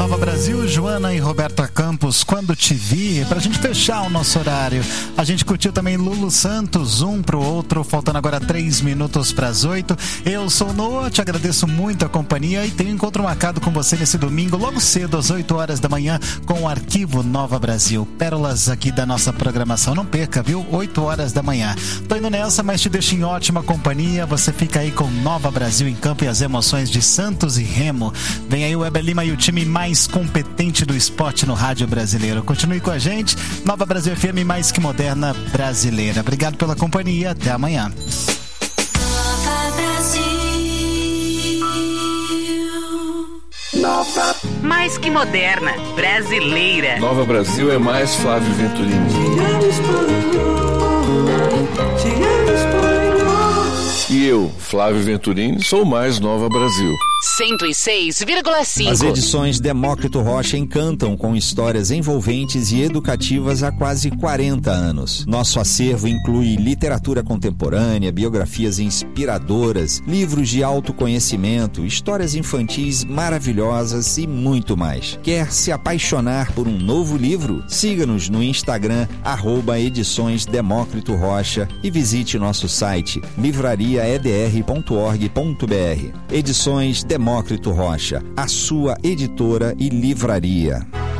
Nova Brasil, Joana e Roberta Campos, Quando Te Vi, pra gente fechar o nosso horário. A gente curtiu também Lulu Santos, Um Pro Outro, faltando agora 3 minutos pras 8. Eu sou o Noah, te agradeço muito a companhia e tenho um encontro marcado com você nesse domingo, logo cedo, às 8 horas da manhã, com o Arquivo Nova Brasil. Pérolas aqui da nossa programação, não perca, viu? 8 horas da manhã. Tô indo nessa, mas te deixo em ótima companhia. Você fica aí com Nova Brasil em campo e as emoções de Santos e Remo. Vem aí o Weber Lima e o time mais competente do esporte no rádio brasileiro. Continue com a gente. Nova Brasil FM, mais que moderna brasileira. Obrigado pela companhia. Até amanhã. Nova. Mais que moderna brasileira. Nova Brasil é mais Flávio Venturini. E eu, Flávio Venturini, sou mais Nova Brasil. 106,5. As edições Demócrito Rocha encantam com histórias envolventes e educativas há quase 40 anos. Nosso acervo inclui literatura contemporânea, biografias inspiradoras, livros de autoconhecimento, histórias infantis maravilhosas e muito mais. Quer se apaixonar por um novo livro? Siga-nos no Instagram, @edições Demócrito Rocha e visite nosso site livrariaedr.org.br. Edições Demócrito Rocha, a sua editora e livraria.